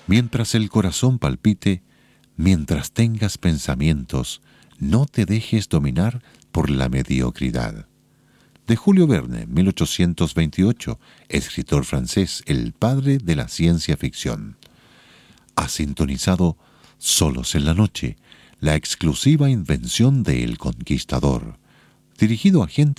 Mientras el corazón palpite, mientras tengas pensamientos, no te dejes dominar por la mediocridad. De Julio Verne, 1828, escritor francés, el padre de la ciencia ficción. Ha sintonizado Solos en la Noche, la exclusiva invención de El Conquistador, dirigido a gente